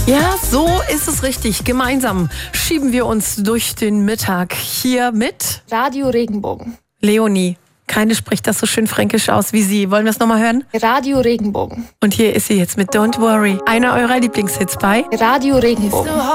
Ja, so ist es richtig. Gemeinsam schieben wir uns durch den Mittag hier mit Radio Regenbogen. Leonie. Keine spricht das so schön fränkisch aus wie sie. Wollen wir es nochmal hören? Radio Regenbogen. Und hier ist sie jetzt mit Don't Worry. Einer eurer Lieblingshits bei Radio Regenbogen.